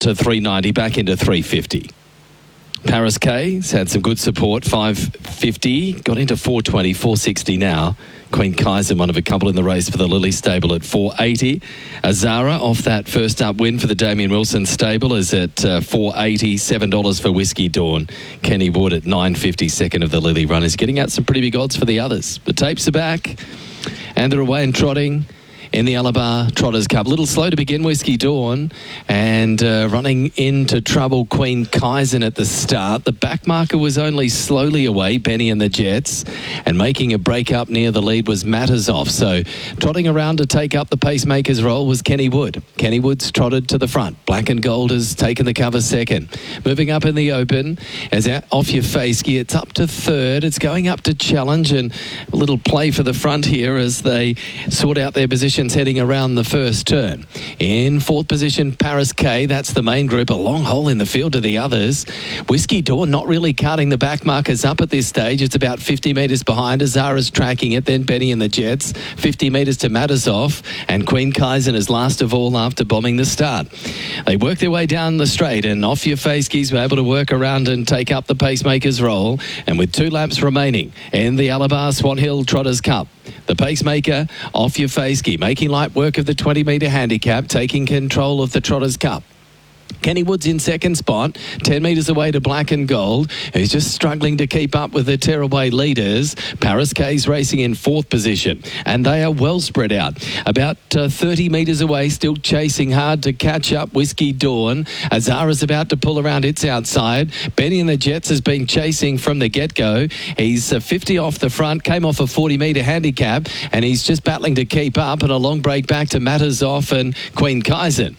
to 390, back into 350. Paris K's had some good support, 550, got into 420, 460 now. Queen Kaiser, one of a couple in the race for the Lily stable at 480. Azara off that first up win for the Damien Wilson stable is at 480, $7 for Whiskey Dawn. Kenny Wood at 950, second of the Lily run, is getting out some pretty big odds for the others. The tapes are back and they're away and trotting in the Alabar Trotters Cup. A little slow to begin, Whiskey Dawn, and running into trouble, Queen Kaizen at the start. The back marker was only slowly away, Benny and the Jets, and making a break up near the lead was Mattersoff. So trotting around to take up the pacemaker's role was Kenny Wood. Kenny Wood's trotted to the front. Black and Gold has taken the cover second. Moving up in the open, as Off Your Faceski, it's up to third. It's going up to challenge, and a little play for the front here as they sort out their position heading around the first turn. In fourth position, Paris K. That's the main group. A long hole in the field to the others. Whiskey Dawn not really cutting the back markers up at this stage. It's about 50 metres behind. Azara's tracking it. Then Benny and the Jets. 50 metres to Mattersoff. And Queen Kaizen is last of all after bombing the start. They work their way down the straight, and Off Your Faceskies were able to work around and take up the pacemaker's role. And with 2 laps remaining in the Alabar Swan Hill Trotters Cup, the pacemaker, Off Your Faceski, making light work of the 20-metre handicap, taking control of the Trotters Cup. Kenny Wood's in second spot, 10 metres away to Black and Gold, who's just struggling to keep up with the tearaway leaders. Paris K's racing in fourth position, and they are well spread out. About 30 metres away, still chasing hard to catch up, Whiskey Dawn. Azara's about to pull around its outside. Benny and the Jets has been chasing from the get-go. He's 50 off the front, came off a 40-metre handicap, and he's just battling to keep up, and a long break back to Mattersoff and Queen Kaizen.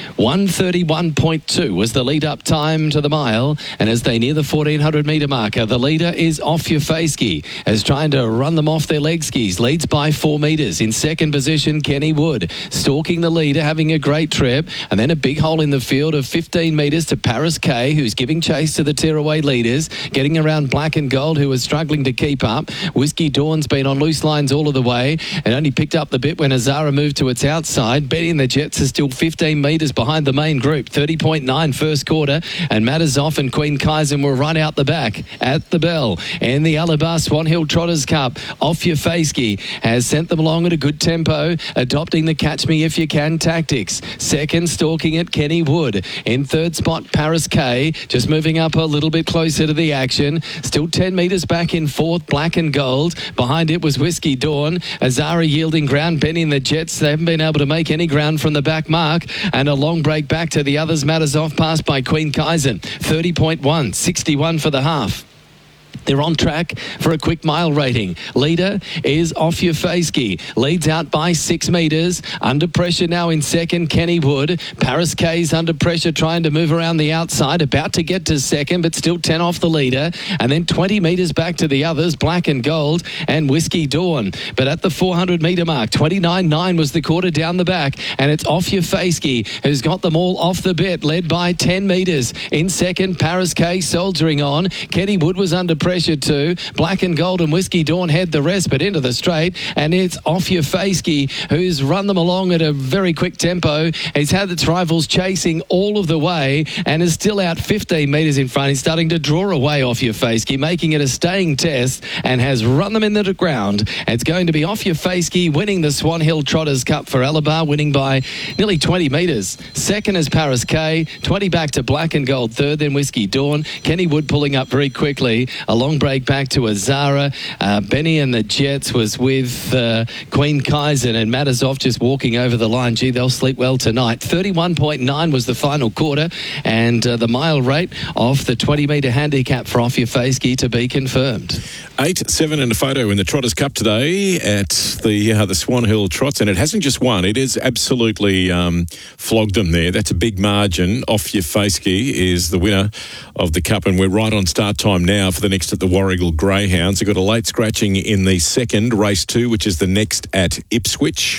1:31.2 was the lead-up time to the mile, and as they near the 1,400-metre marker, the leader is Off Your Faceski, as trying to run them off their leg skis. Leads by 4 metres. In second position, Kenny Wood, stalking the leader, having a great trip, and then a big hole in the field of 15 metres to Paris K, who's giving chase to the tearaway leaders, getting around Black and Gold, who is struggling to keep up. Whiskey Dawn's been on loose lines all of the way, and only picked up the bit when Azara moved to its outside. Benny and the Jets are still 15 metres behind the main group. 30.9 first quarter, and Mattersoff and Queen Kaizen will run out the back at the bell. In the Alabar Swan Hill Trotters Cup, Off Your Faceski has sent them along at a good tempo, adopting the catch me if you can tactics. Second, stalking it, Kenny Wood. In third spot, Paris K, just moving up a little bit closer to the action. Still 10 metres back in fourth, Black and Gold. Behind it was Whiskey Dawn. Azara yielding ground. Benny and the Jets, they haven't been able to make any ground from the back mark, and a long break back to the others. Mattersoff passed by Queen Kaizen. 30.1, 61 for the half. They're on track for a quick mile rating. Leader is Off Your Faceski. Leads out by 6 metres. Under pressure now in second, Kenny Wood. Paris K's under pressure, trying to move around the outside. About to get to second, but still 10 off the leader. And then 20 metres back to the others, Black and Gold and Whiskey Dawn. But at the 400-metre mark, 29.9 was the quarter down the back. And it's Off Your Faceski who's got them all off the bit, led by 10 metres. In second, Paris K soldiering on. Kenny Wood was under pressure too. Black and Gold and Whiskey Dawn head the rest, but into the straight, and it's Off Your Faceski who's run them along at a very quick tempo. He's had its rivals chasing all of the way and is still out 15 metres in front. He's starting to draw away Off Your Faceski, making it a staying test, and has run them into the ground. It's going to be Off Your Faceski winning the Swan Hill Trotters Cup for Alabar, winning by nearly 20 metres. Second is Paris K, 20 back to Black and Gold. Third, then Whiskey Dawn. Kenny Wood pulling up very quickly. A long break back to Azara. Benny and the Jets was with Queen Kaizen, and Mattersoff just walking over the line. Gee, they'll sleep well tonight. 31.9 was the final quarter, and the mile rate off the 20-metre handicap for Off Your Faceski to be confirmed. 8, 7 and a photo in the Trotters Cup today at the Swan Hill Trots, and it hasn't just won, it has absolutely flogged them there. That's a big margin. Off Your Faceski is the winner of the Cup, and we're right on start time now for the next at the Warrigal Greyhounds. They've got a late scratching in the second, race 2, which is the next at Ipswich.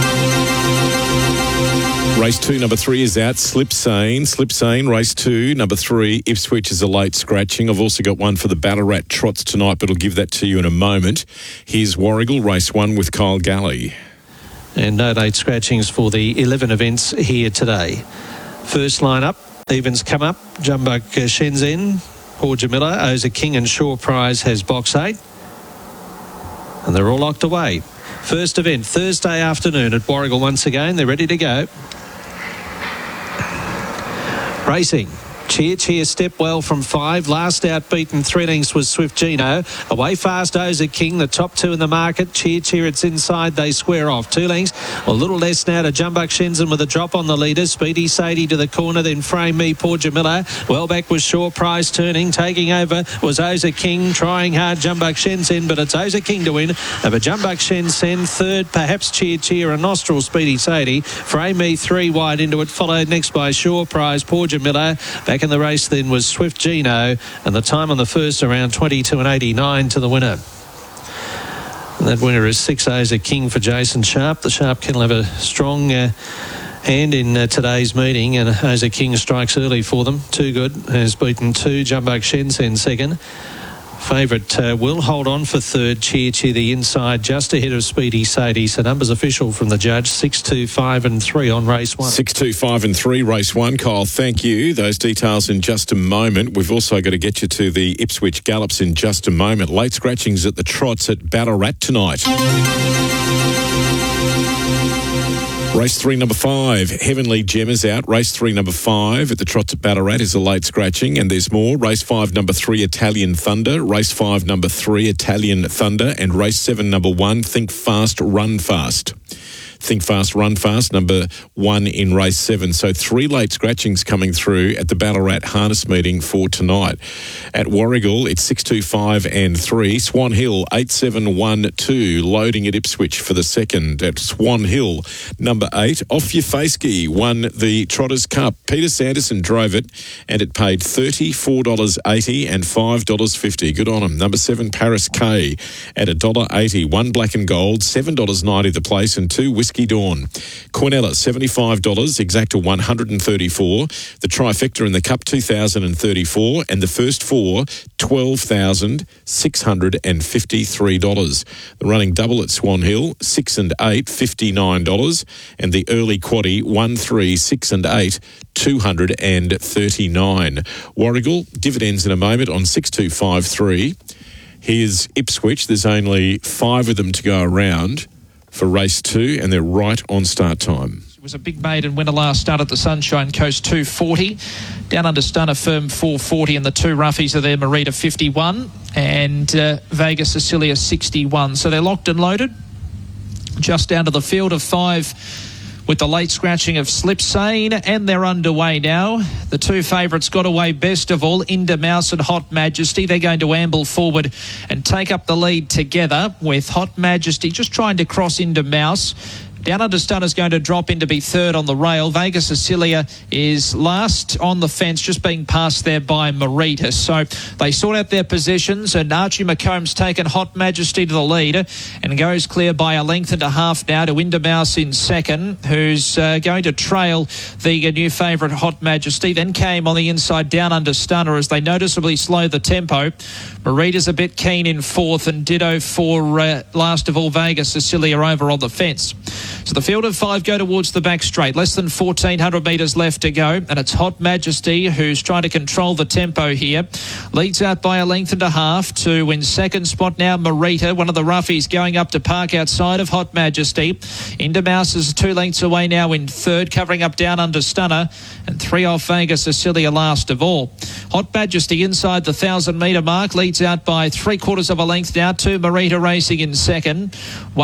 Race 2, number 3 is out, Slip Sane. Race 2, number 3, Ipswich is a late scratching. I've also got one for the Ballarat Trots tonight, but I'll give that to you in a moment. Here's Warrigal, race 1 with Kyle Galley. And no late scratchings for the 11 events here today. First line up, Evens come up. Jumbuk Shenzhen, Paul Jamila, Oza King and Shaw Prize has box 8. And they're all locked away. First event, Thursday afternoon at Warragul once again. They're ready to go. Racing. Cheer step well from 5. Last out beaten 3 lengths was Swift Gino. Away fast Oza King, the top 2 in the market. Cheer, it's inside, they square off. 2 lengths, a little less now to Jumbuk Shenzhen with a drop on the leader. Speedy Sadie to the corner, then Frame Me, Poor Jamila. Well back was Shaw Prize turning. Taking over was Oza King, trying hard Jumbuk Shenzhen, but it's Oza King to win. Over Jumbuk Shenzhen, third, perhaps Cheer and Nostril Speedy Sadie. Frame Me 3 wide into it, followed next by Shaw Prize, Poor Jamila. Back in the race then was Swift Gino, and the time on the first around 22.89 to the winner. And that winner is 6 Oza King for Jason Sharp. The Sharp kennel have a strong hand in today's meeting, and Oza King strikes early for them. Too Good has beaten 2, Jumbuk Shenzhen second. Favourite will hold on for third, Cheer the inside, just ahead of Speedy Sadie. So numbers official from the judge, 6, 2, 5 and 3 on race 1. 6, 2, 5 and 3, race 1. Kyle, thank you. Those details in just a moment. We've also got to get you to the Ipswich Gallops in just a moment. Late scratchings at the Trots at Ballarat tonight. Race 3, number 5, Heavenly Gem is out. Race 3, number 5 at the Trots at Ballarat is a late scratching, and there's more. Race 5, number 3, Italian Thunder. Race 5, number 3, Italian Thunder. And race 7, number 1, Think Fast, Run Fast. Think Fast, Run Fast, number 1 in race 7. So 3 late scratchings coming through at the Ballarat harness meeting for tonight. At Warragul, it's 6, 2, 5 and 3. Swan Hill, 8, 7, 1, 2. Loading at Ipswich for the second. At Swan Hill, number 8, Off Your Faceski won the Trotters Cup. Peter Sanderson drove it, and it paid $30, $4.80 and $5.50. Good on him. Number 7, Paris K at $1.80. 1 Black and Gold, $7.90 the place, and 2 Whiskey Dawn. Cornella, $75, Exacta $134. The trifecta in the Cup, $2,034. And the first 4, $12,653. The running double at Swan Hill, 6 and 8, $59. And the early quaddie, 1, 3, 6 and 8, $239. Warragul, dividends in a moment on 6253. Here's Ipswich. There's only 5 of them to go around for race 2, and they're right on start time. It was a big maiden winner last start at the Sunshine Coast, 240. Down under Stunner Firm, 440, and the 2 roughies are there, Marita 51 and Vegas Cecilia 61. So they're locked and loaded. Just down to the field of 5 with the late scratching of Slip Sane, and they're underway now. The 2 favourites got away best of all, Inda Mouse and Hot Majesty. They're going to amble forward and take up the lead together, with Hot Majesty just trying to cross Inda Mouse. Down Under Stunner's going to drop in to be third on the rail. Vegas Cecilia is last on the fence, just being passed there by Marita. So they sort out their positions, and Archie McComb's taken Hot Majesty to the lead and goes clear by a length and a half now to Inda Mouse in second, who's going to trail the new favourite Hot Majesty. Then came on the inside Down Under Stunner as they noticeably slow the tempo. Marita's a bit keen in fourth, and ditto for last of all Vegas Cecilia over on the fence. So the field of 5 go towards the back straight. Less than 1,400 metres left to go, and it's Hot Majesty who's trying to control the tempo here. Leads out by a length and a half to in second spot now Marita, one of the roughies going up to park outside of Hot Majesty. Inda Mouse is 2 lengths away now in third, covering up Down Under Stunner, and 3 off Vegas Cecilia last of all. Hot Majesty inside the 1,000 metre mark, leads out by 3/4 of a length now to Marita racing in second.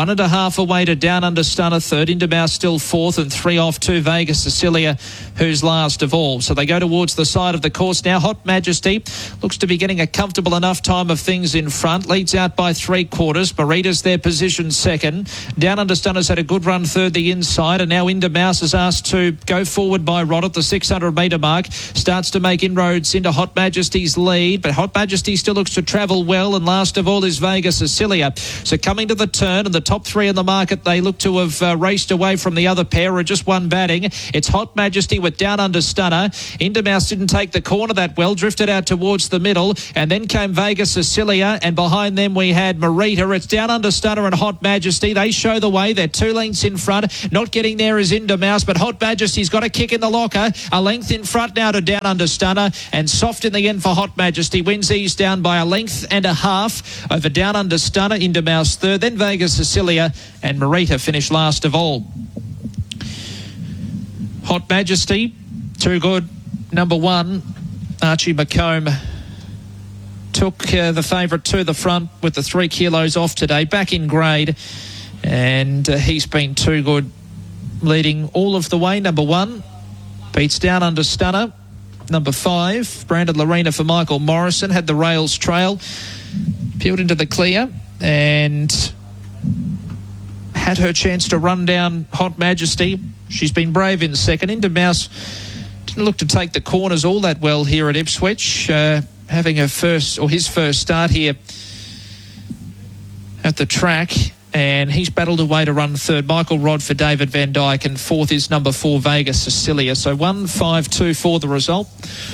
1.5 away to Down Under Stunner third, Inda Mouse still fourth, and 3 off to Vegas Cecilia, who's last of all. So they go towards the side of the course now. Hot Majesty looks to be getting a comfortable enough time of things in front, leads out by 3/4. Marita's their position second. Down Under Stunner's had a good run third the inside, and now Inda Mouse is asked to go forward by Rod at the 600 metre mark. Starts to make inroads into Hot Majesty's lead, but Hot Majesty still looks to travel well, and last of all is Vegas Cecilia. So coming to the turn, and the top 3 in the market, they look to have raced away from the other pair, or just one batting. It's Hot Majesty with Down Under Stunner. Inda Mouse didn't take the corner that well, drifted out towards the middle, and then came Vegas Cecilia, and behind them we had Marita. It's Down Under Stunner and Hot Majesty. They show the way. They're 2 lengths in front. Not getting there is Inda Mouse, but Hot Majesty's got a kick in the locker. A length in front now to Down Under Stunner, and soft in the end for Hot Majesty. Wins ease down by a length and a half over Down Under Stunner, into Mouse third, then Vegas Cecilia, and Marita finished last of all. Hot Majesty, too good. Number one, Archie McComb, took the favourite to the front with the 3 kilos off today, back in grade, and he's been too good, leading all of the way. Number one beats Down Under Stunner. Number 5, Brandon Lorena for Michael Morrison, had the rails trail, peeled into the clear, and had her chance to run down Hot Majesty. She's been brave in second. Into Mouse didn't look to take the corners all that well here at Ipswich, having his first start here at the track, and he's battled away to run third. Michael Rod for David Van Dyke, and fourth is number 4, Vegas Cecilia. So 1-5-2-4 the result.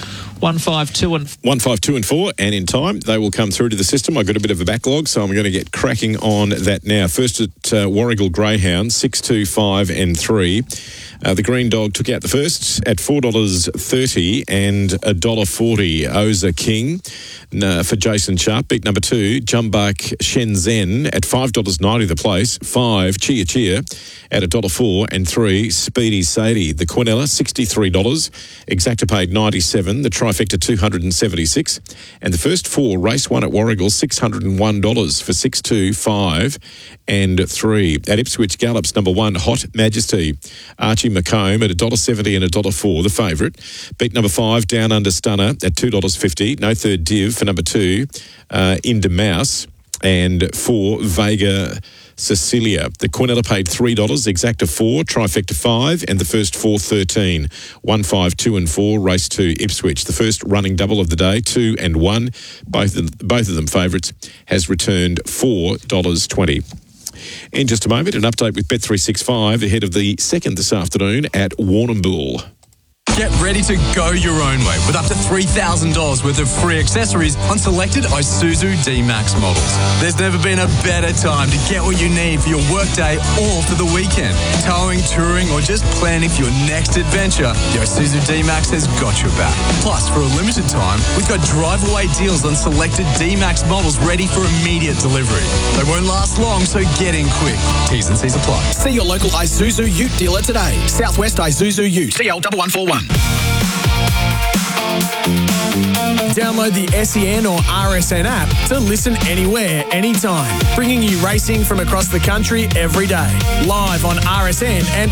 1-5-2 and 4, and in time they will come through to the system. I've got a bit of a backlog, so I'm going to get cracking on that now. First at Warragul Greyhound, 6, 2, 5 and 3. The Green Dog took out the first at $4.30 and $1.40. Oza King for Jason Sharp. Beat number 2, Jumbak Shenzhen at $5.90 the place. 5, Chia Chia at $1.04 and 3, Speedy Sadie. The Quinella, $63. Exacta paid $97. The Trifecta, $276. And the first 4, race 1 at Warragul, $601 for 6, 2, 5 and 3. At Ipswich Gallops, number 1, Hot Majesty. Archie McComb at $1.70 and $1.04, the favourite. Beat number 5, Down Under Stunner at $2.50. No third div for number 2, Into Mouse. And 4, Vega Cecilia. The Quinella paid $3, Exacta 4, Trifecta 5, and the first 4, 13. 1, 5, 2 and 4, race 2, Ipswich. The first running double of the day, 2 and 1, both of them favourites, has returned $4.20. In just a moment, an update with Bet365 ahead of the second this afternoon at Warrnambool. Get ready to go your own way with up to $3,000 worth of free accessories on selected Isuzu D-Max models. There's never been a better time to get what you need for your workday or for the weekend. Towing, touring, or just planning for your next adventure, the Isuzu D-Max has got your back. Plus, for a limited time, we've got drive-away deals on selected D-Max models ready for immediate delivery. They won't last long, so get in quick. T's and C's apply. See your local Isuzu Ute dealer today. Southwest Isuzu Ute. CL1141. Download the SEN or RSN app to listen anywhere, anytime, bringing you racing from across the country every day. Live on RSN and